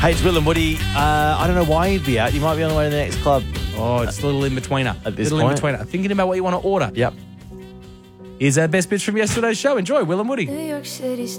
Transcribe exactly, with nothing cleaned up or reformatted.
Hey, it's Will and Woody. Uh, I don't know why you'd be out. You might be on the way to the next club. Oh, it's a little in-betweener. At this little point. in-betweener. Thinking about what you want to order. Yep. Here's our best bits from yesterday's show. Enjoy, Will and Woody. New York City